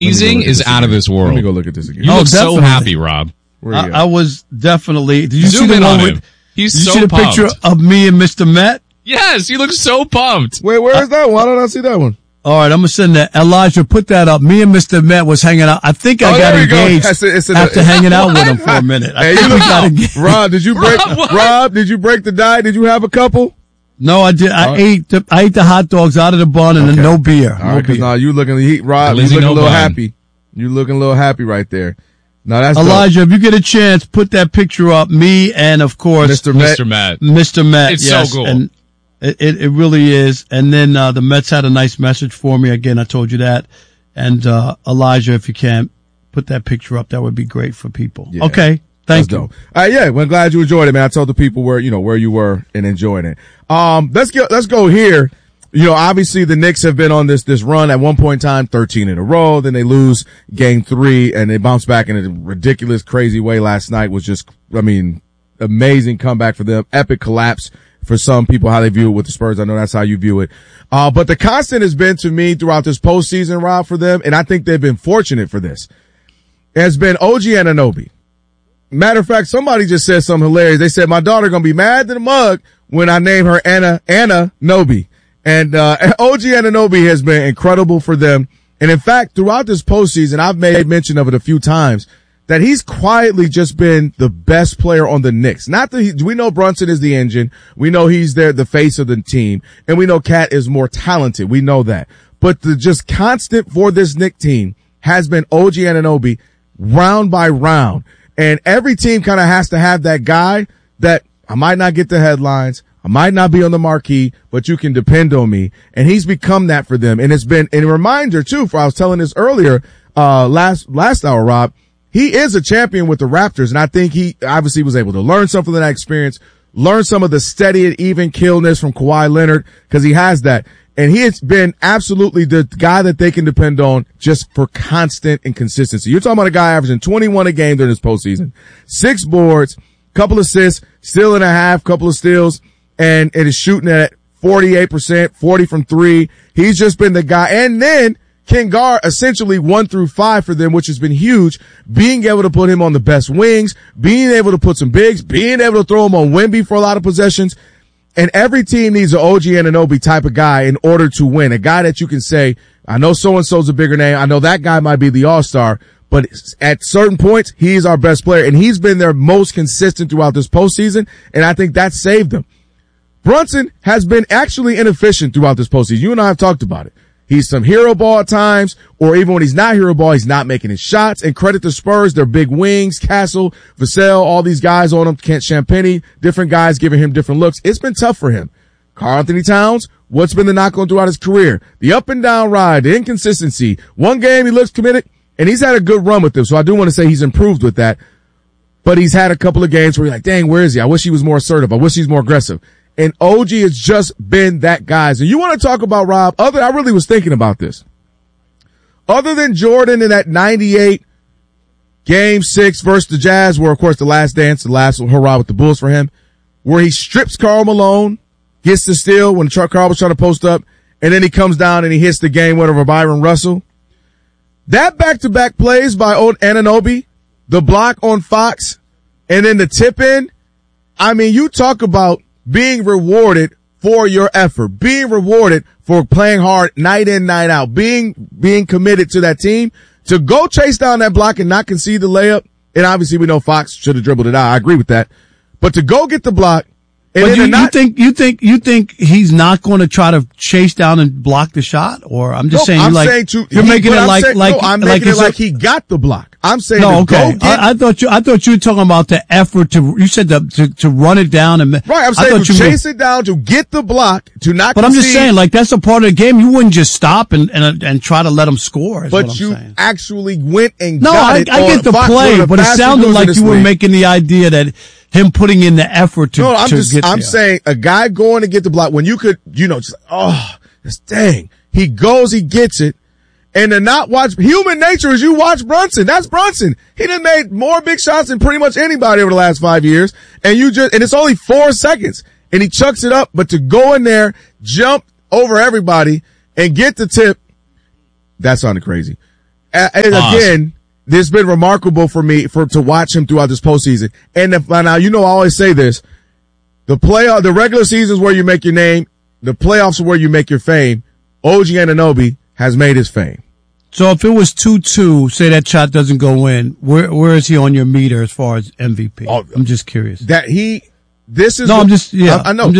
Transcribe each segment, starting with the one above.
Amazing is out of this world. Let me go look at this again. You look so happy, Rob. I was definitely. Did you Zoom see in the on one him. with? He's Did you so see the pumped. picture of me and Mr. Met? Yes, he looks so pumped. Wait, where is that? Why don't I see that one? All right, I'm gonna send that. Elijah, put that up. Me and Mr. Met was hanging out. I think I got there you go. engaged after hanging out with him for a minute. I Hey, think you we look- got engaged. Rob, did you break? what? Rob, did you break the diet? Did you have a couple? No, I did. I ate the hot dogs out of the bun and then no beer. All right, 'cause now you looking, Rob, you Lizzie, looking a no little bun. happy. You looking a little happy right there. No, that's Elijah, if you get a chance, put that picture up. Me and of course Mr. Met. Mr. Matt. Mr. Met. It's yes, so cool. And it really is. And then the Mets had a nice message for me. Again, I told you that. And Elijah, if you can, put that picture up. That would be great for people. Yeah. Okay. Thank That's you. dope. Yeah, well, glad you enjoyed it, man. I told the people where you were and enjoying it. Let's go here. Obviously the Knicks have been on this run at one point in time, 13 in a row. Then they lose game 3 and they bounce back in a ridiculous, crazy way last night was just, amazing comeback for them. Epic collapse for some people, how they view it with the Spurs. I know that's how you view it. But the constant has been to me throughout this postseason, Rob, for them. And I think they've been fortunate for this. Has been OG Anunoby. Matter of fact, somebody just said something hilarious. They said, my daughter gonna be mad to the mug when I name her Anna Noby. And, OG Anunoby has been incredible for them. And in fact, throughout this postseason, I've made mention of it a few times that he's quietly just been the best player on the Knicks. We know Brunson is the engine. We know he's the face of the team. And we know Cat is more talented. We know that. But the just constant for this Knicks team has been OG Anunoby round by round. And every team kind of has to have that guy that I might not get the headlines. I might not be on the marquee, but you can depend on me. And he's become that for them. And it's been a reminder too, I was telling this earlier, last hour, Rob, he is a champion with the Raptors. And I think he obviously was able to learn something from that experience, learn some of the steady and even killness from Kawhi Leonard, because he has that. And he has been absolutely the guy that they can depend on just for constant and consistency. You're talking about a guy averaging 21 a game during this postseason, 6 boards, couple assists, steal and a half, couple of steals, and it is shooting at 48%, 40 from 3. He's just been the guy. And then Ken Gar essentially 1 through 5 for them, which has been huge. Being able to put him on the best wings, being able to put some bigs, being able to throw him on Wemby for a lot of possessions. And every team needs an OG Anunoby type of guy in order to win. A guy that you can say, I know so-and-so's a bigger name. I know that guy might be the all-star, but at certain points, he's our best player. And he's been their most consistent throughout this postseason. And I think that saved them. Brunson has been actually inefficient throughout this postseason. You and I have talked about it. He's some hero ball at times, or even when he's not hero ball, he's not making his shots. And credit to Spurs, their big wings, Castle, Vassell, all these guys on him, Kent Champagny, different guys giving him different looks. It's been tough for him. Karl Anthony Towns, what's been the knock on throughout his career? The up and down ride, the inconsistency. One game he looks committed, and he's had a good run with them. So I do want to say he's improved with that. But he's had a couple of games where you're like, dang, where is he? I wish he was more assertive. I wish he's more aggressive. And OG has just been that guy. So you want to talk about, Rob, I really was thinking about this. Other than Jordan in that 98 game 6 versus the Jazz, where of course the last dance, the last hurrah with the Bulls for him, where he strips Karl Malone, gets the steal when Karl was trying to post up, and then he comes down and he hits the game winner for Byron Russell. That back-to-back plays by old Anunoby, the block on Fox, and then the tip in. I mean, you talk about being rewarded for your effort, being rewarded for playing hard night in, night out, being committed to that team, to go chase down that block and not concede the layup. And obviously we know Fox should have dribbled it out. I agree with that. But to go get the block, and but you think he's not going to try to chase down and block the shot? Or I'm just saying, I'm making it like he got the block. I'm saying no, okay. I thought you were talking about the effort you said to run it down and right. I'm saying to chase it down, to get the block, to not. But concede. I'm just saying, like that's a part of the game. You wouldn't just stop and try to let them score. But you actually went and I get the play, but it sounded like you were making the idea that him putting in the effort to. No, I'm saying a guy going to get the block when you could, just dang. He goes, he gets it. And to not watch, human nature is you watch Brunson. That's Brunson. He done made more big shots than pretty much anybody over the last 5 years. And and it's only 4 seconds. And he chucks it up, but to go in there, jump over everybody and get the tip, that sounded crazy. And again, this has been remarkable for me to watch him throughout this postseason. And now, I always say this, the regular season is where you make your name. The playoffs are where you make your fame. OG Anunoby has made his fame. So if it was 2-2, say that shot doesn't go in, where is he on your meter as far as MVP? Oh, I'm just curious. I know.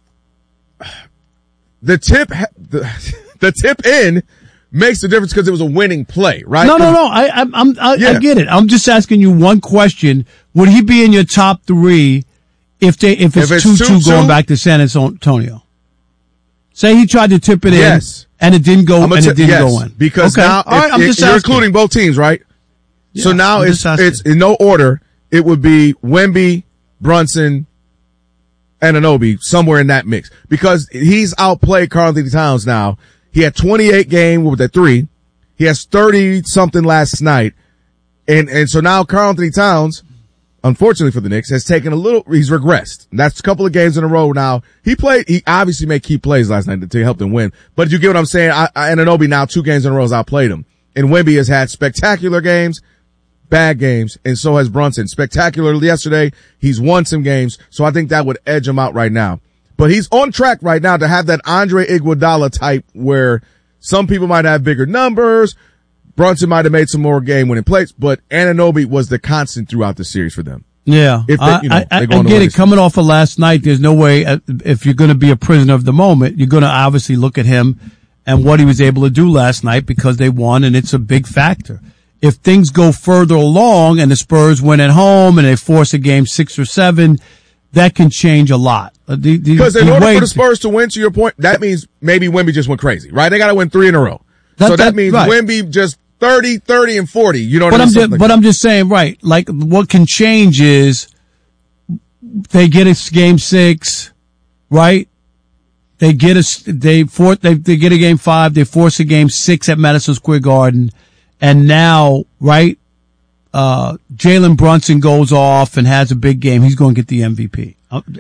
The tip in makes the difference because it was a winning play, right? No. I get it. I'm just asking you one question. Would he be in your top 3 if it's 2-2 going back to San Antonio? Say he tried to tip it in and it didn't go go in. Because now you're including both teams, right? Yeah, so now it's in no order. It would be Wemby, Brunson, Anunoby, somewhere in that mix. Because he's outplayed Karl-Anthony Towns now. He had 28 game with that 3. He has 30 something last night. And so now Karl-Anthony Towns, unfortunately for the Knicks, has taken he's regressed. And that's a couple of games in a row now. He obviously made key plays last night to help them win. But you get what I'm saying? Anunoby now 2 games in a row has outplayed him. And Wemby has had spectacular games, bad games, and so has Brunson. Spectacular yesterday. He's won some games, so I think that would edge him out right now. But he's on track right now to have that Andre Iguodala type where some people might have bigger numbers. Brunson might have made some more game-winning plays, but Anunoby was the constant throughout the series for them. Yeah, I get it. Coming off of last night, there's no way, if you're going to be a prisoner of the moment, you're going to obviously look at him and what he was able to do last night because they won, and it's a big factor. If things go further along and the Spurs win at home and they force a game 6 or 7, that can change a lot. Because in order for the Spurs to win, to your point, that means maybe Wemby just went crazy, right? They got to win 3 in a row. That means right. Wemby just 30, and 40. You know what I'm saying? But I'm just saying, right, like what can change is they get a game 6, right? They get a game 5, they force a game 6 at Madison Square Garden, and now, right, Jalen Brunson goes off and has a big game, he's going to get the MVP.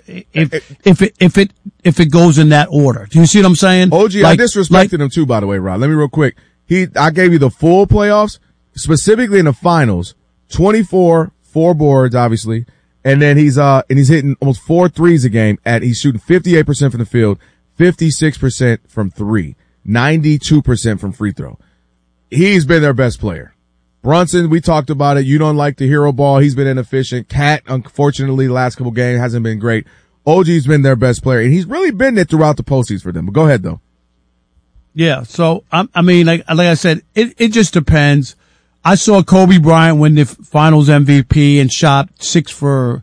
If it goes in that order. Do you see what I'm saying? OG, I disrespected him too, by the way, Rod. Let me real quick. I gave you the full playoffs, specifically in the finals, 24, 4 boards, obviously. And then he's hitting almost 4 threes a game he's shooting 58% from the field, 56% from 3, 92% from free throw. He's been their best player. Brunson, we talked about it. You don't like the hero ball. He's been inefficient. Cat, unfortunately, the last couple games hasn't been great. OG's been their best player, and he's really been it throughout the postseason for them. But go ahead, though. Yeah, so, I mean, like I said, it just depends. I saw Kobe Bryant win the finals MVP and shot 6 for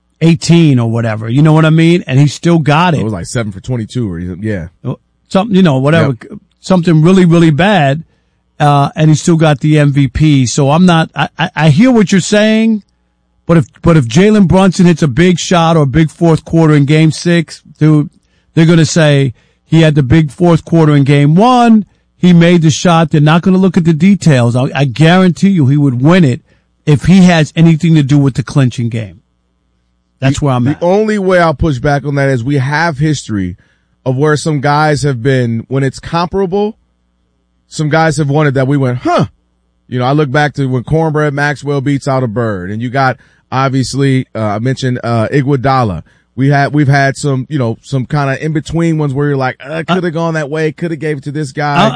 18 or whatever. You know what I mean? And he still got it. It was like 7 for 22 yeah. Something, whatever. Yep. Something really, really bad. And he still got the MVP. So I hear what you're saying, but if Jalen Brunson hits a big shot or a big fourth quarter in game 6, dude, they're going to say he had the big fourth quarter in game 1. He made the shot. They're not going to look at the details. I guarantee you he would win it if he has anything to do with the clinching game. That's where I'm at. The only way I'll push back on that is we have history of where some guys have been, when it's comparable, some guys have won it that we went, huh. I look back to when Cornbread Maxwell beats out a Bird, and you got, obviously, I mentioned, Iguodala. We've had some, some kind of in between ones where you're like, could have gone that way, could have gave it to this guy.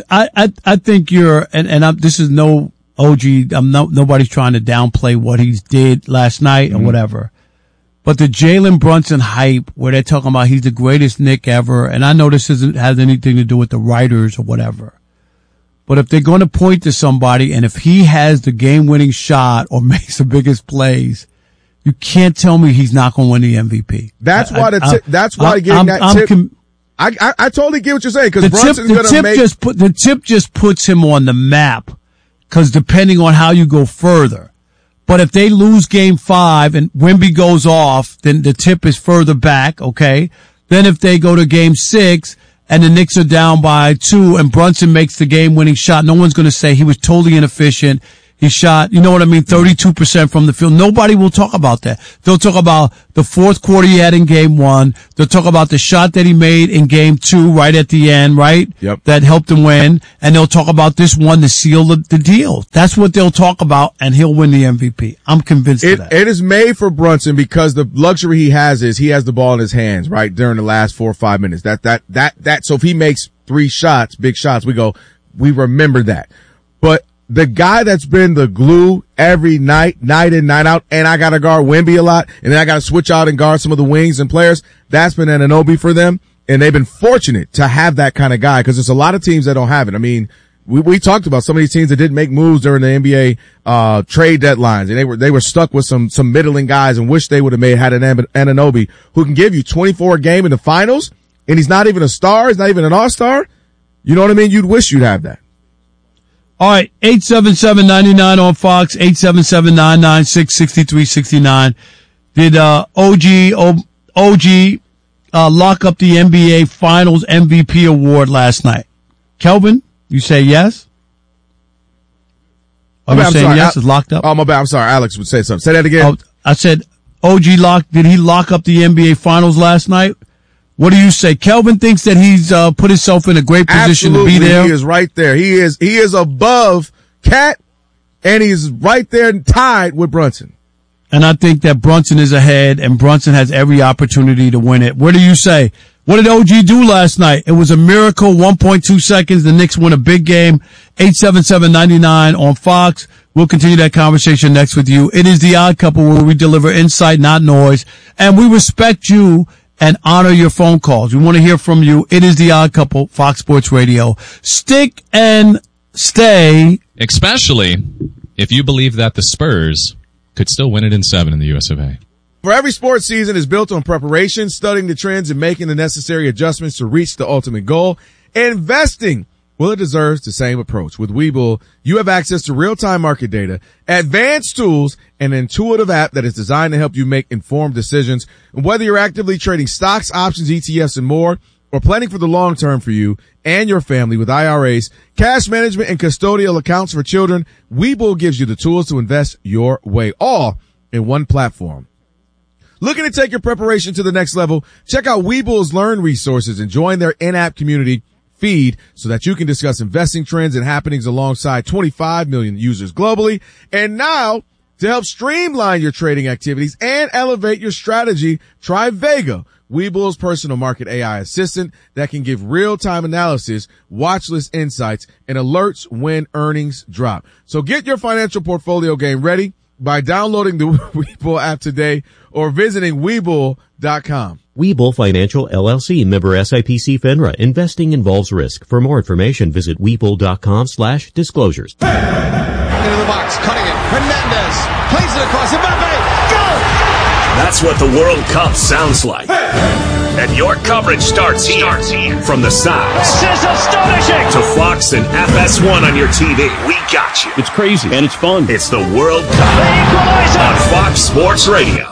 I think you're, this is no OG, nobody's trying to downplay what he did last night or whatever. But the Jalen Brunson hype where they're talking about he's the greatest Knick ever, and I know this has anything to do with the writers or whatever. But if they're going to point to somebody and if he has the game-winning shot or makes the biggest plays, you can't tell me he's not going to win the MVP. That's why getting that tip. I totally get what you're saying because Brunson's going to make the tip just puts him on the map because depending on how you go further. But if they lose game 5 and Wemby goes off, then the tip is further back. Okay. Then if they go to game 6 and the Knicks are down by 2 and Brunson makes the game-winning shot, no one's going to say he was totally inefficient. He shot, 32% from the field. Nobody will talk about that. They'll talk about the fourth quarter he had in game 1. They'll talk about the shot that he made in game 2 right at the end, right? Yep. That helped him win. And they'll talk about this one to seal the deal. That's what they'll talk about, and he'll win the MVP. I'm convinced of that. It is made for Brunson because the luxury he has is he has the ball in his hands, right, during the last 4 or 5 minutes. So if he makes 3 shots, big shots, we remember that. But the guy that's been the glue every night in, night out, and I got to guard Wemby a lot, and then I got to switch out and guard some of the wings and players, that's been Anunoby for them, and they've been fortunate to have that kind of guy, because there's a lot of teams that don't have it. I mean, we talked about some of these teams that didn't make moves during the NBA trade deadlines, and they were stuck with some middling guys and wish they would have had an Anunoby who can give you 24 a game in the finals, and he's not even a star, he's not even an all-star. You know what I mean? You'd wish you'd have that. All right, 877-99 on Fox, 877-996-6369. Did OG lock up the NBA Finals MVP award last night? Kelvin, you say yes? Are you saying yes? It's locked up? Oh, my bad. I'm sorry. Alex would say something. Say that again. Oh, I said did he lock up the NBA Finals last night? What do you say? Kelvin thinks that he's put himself in a great position to be there. He is right there. He is above Cat, and he's right there tied with Brunson. And I think that Brunson is ahead, and Brunson has every opportunity to win it. What do you say? What did OG do last night? It was a miracle, 1.2 seconds. The Knicks win a big game. 877-99 on Fox. We'll continue that conversation next with you. It is The Odd Couple, where we deliver insight, not noise, and we respect you and honor your phone calls. We want to hear from you. It is The Odd Couple, Fox Sports Radio. Stick and stay. Especially if you believe that the Spurs could still win it in 7 in the US of A. For every sports season is built on preparation, studying the trends, and making the necessary adjustments to reach the ultimate goal. Investing, well, it deserves the same approach. With Webull, you have access to real-time market data, advanced tools, and an intuitive app that is designed to help you make informed decisions. And whether you're actively trading stocks, options, ETFs, and more, or planning for the long term for you and your family with IRAs, cash management, and custodial accounts for children, Webull gives you the tools to invest your way, all in one platform. Looking to take your preparation to the next level? Check out Webull's Learn resources and join their in-app community feed so that you can discuss investing trends and happenings alongside 25 million users globally. And now, to help streamline your trading activities and elevate your strategy, try Vega, Webull's personal market AI assistant that can give real-time analysis, watch list insights, and alerts when earnings drop. So get your financial portfolio game ready by downloading the Webull app today or visiting Webull.com. Webull Financial LLC, member SIPC FINRA. Investing involves risk. For more information, visit Webull.com/disclosures. Into the box, cutting it. Hernandez plays it across. Mbappe, go! That's what the World Cup sounds like. And your coverage starts here. From the sides. This is astonishing! To Fox and FS1 on your TV. We got you. It's crazy, and it's fun. It's the World Cup on Fox Sports Radio.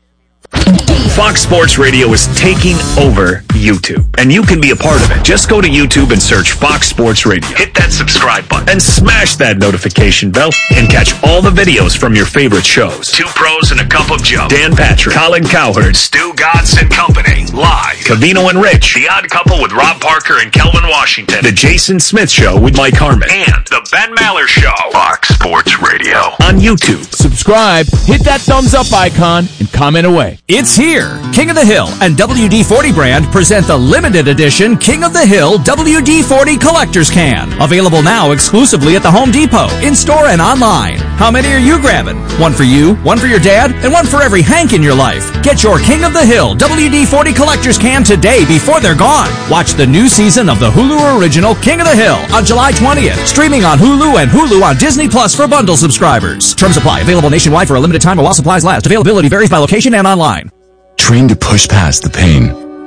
Fox Sports Radio is taking over YouTube, and you can be a part of it. Just go to YouTube and search Fox Sports Radio. Hit that subscribe button and smash that notification bell and catch all the videos from your favorite shows. Two Pros and a Cup of Joe, Dan Patrick, Colin Cowherd, Stu Godson Company, live. Cavino and Rich, The Odd Couple with Rob Parker and Kelvin Washington, The Jason Smith Show with Mike Harmon, and The Ben Maller Show. Fox Sports Radio on YouTube. Subscribe, hit that thumbs up icon, and comment away. It's here. King of the Hill and WD-40 brand present the limited edition King of the Hill WD-40 Collector's Can. Available now exclusively at the Home Depot, in-store and online. How many are you grabbing? One for you, one for your dad, and one for every Hank in your life. Get your King of the Hill WD-40 Collector's Can today before they're gone. Watch the new season of the Hulu original King of the Hill on July 20th. Streaming on Hulu and Hulu on Disney Plus for bundle subscribers. Terms apply. Available nationwide for a limited time while supplies last. Availability varies by location and online. Trained to push past the pain.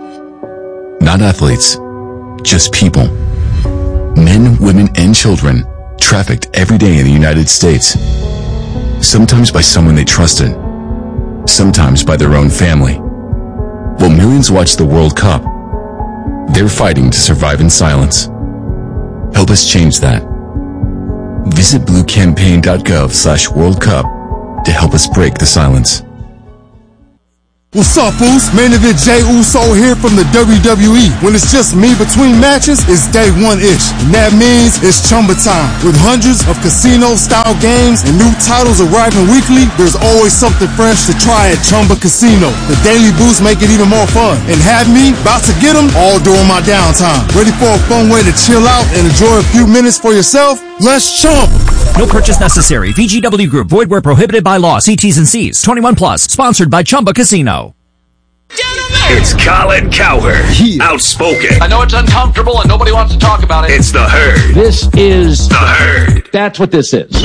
Not athletes, just people. Men, women, and children trafficked every day in the United States. Sometimes by someone they trusted. Sometimes by their own family. While millions watch the World Cup, they're fighting to survive in silence. Help us change that. Visit bluecampaign.gov/World Cup to help us break the silence. What's up, Uso? Main event Jey Uso here from the WWE. When it's just me between matches, it's day one-ish. And that means it's Chumba time. With hundreds of casino-style games and new titles arriving weekly, there's always something fresh to try at Chumba Casino. The daily boosts make it even more fun. And have me about to get them all during my downtime. Ready for a fun way to chill out and enjoy a few minutes for yourself? Let's chump! No purchase necessary. VGW Group. Void where prohibited by law. See T's and C's. 21 plus. Sponsored by Chumba Casino. It's Colin Cowherd. Outspoken. I know it's uncomfortable and nobody wants to talk about it. It's the Herd. This is the Herd. That's what this is.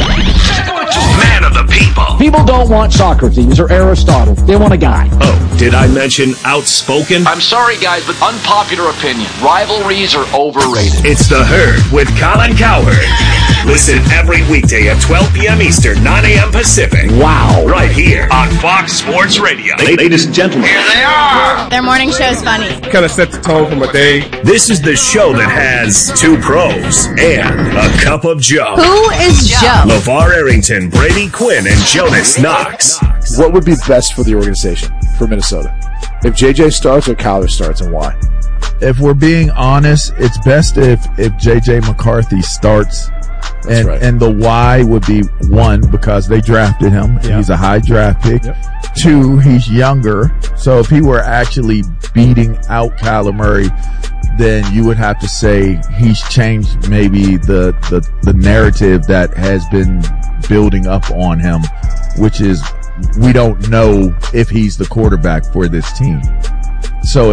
Man of the people. People don't want Socrates or Aristotle. They want a guy. Oh, did I mention outspoken? I'm sorry, guys, but unpopular opinion. Rivalries are overrated. It's the Herd with Colin Cowherd. Listen every weekday at 12 p.m. Eastern, 9 a.m. Pacific. Wow. Right here on Fox Sports Radio. Ladies and gentlemen. Here they are. Their morning show's funny. Kind of set the tone for my day. This is the show that has two pros and a cup of Joe. Who is Joe? LeVar Arrington, Brady Quinn, and Jonas Knox. What would be best for the organization, for Minnesota? If JJ starts or Kyler starts, and why? If we're being honest, it's best if JJ McCarthy starts. That's right. And the why would be, one, because they drafted him. Yep. He's a high draft pick. Yep. Two, he's younger. So if he were actually beating out Kyler Murray, then you would have to say he's changed maybe the narrative that has been building up on him, which is we don't know if he's the quarterback for this team. So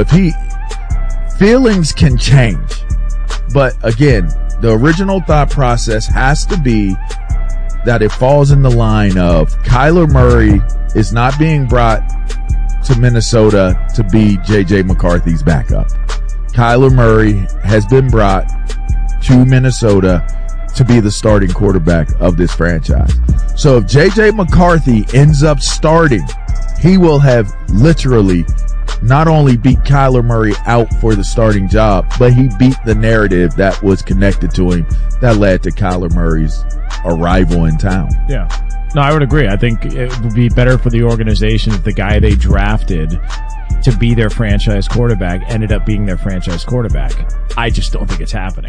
feelings can change. But again, the original thought process has to be that it falls in the line of Kyler Murray is not being brought to Minnesota to be J.J. McCarthy's backup. Kyler Murray has been brought to Minnesota to be the starting quarterback of this franchise. So if J.J. McCarthy ends up starting, he will have literally not only beat Kyler Murray out for the starting job, but he beat the narrative that was connected to him that led to Kyler Murray's arrival in town. Yeah. No, I would agree. I think it would be better for the organization if the guy they drafted to be their franchise quarterback ended up being their franchise quarterback. I just don't think it's happening.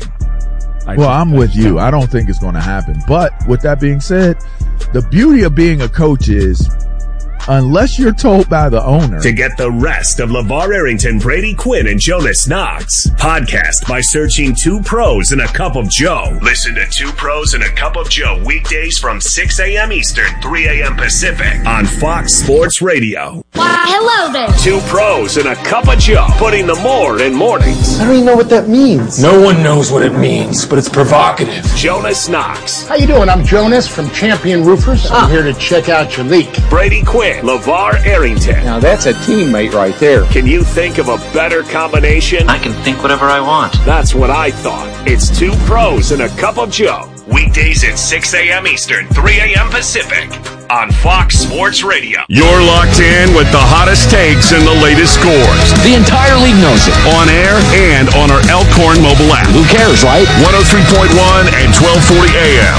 I'm with you. I don't think it's going to happen. But with that being said, the beauty of being a coach is unless you're told by the owner. To get the rest of LeVar Arrington, Brady Quinn, and Jonas Knox, podcast by searching Two Pros and a Cup of Joe. Listen to Two Pros and a Cup of Joe weekdays from 6 a.m. Eastern, 3 a.m. Pacific on Fox Sports Radio. Why, hello there. Two Pros and a Cup of Joe, putting the more in mornings. I don't even know what that means. No one knows what it means, but it's provocative. Jonas Knox. How you doing? I'm Jonas from Champion Roofers. I'm here to check out your leak. Brady Quinn. LeVar Arrington. Now that's a teammate right there. Can you think of a better combination? I can think whatever I want. That's what I thought. It's Two Pros and a Cup of Joe. Weekdays at 6 a.m. Eastern, 3 a.m. Pacific on Fox Sports Radio. You're locked in with the hottest takes and the latest scores. The entire league knows it. On air and on our Elkhorn mobile app. Who cares, right? 103.1 and 1240 AM.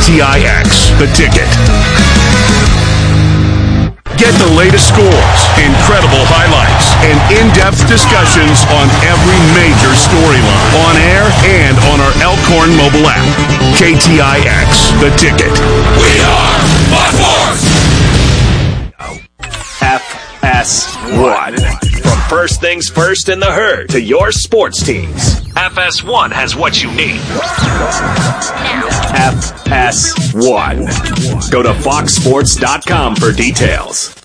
KTIX, The Ticket. Get the latest scores, incredible highlights, and in-depth discussions on every major storyline. On air and on our Elkhorn mobile app. KTIX, The Ticket. We are Fox Sports! FS1. From first things first in the Herd to your sports teams, FS1 has what you need. FS1. Go to foxsports.com for details.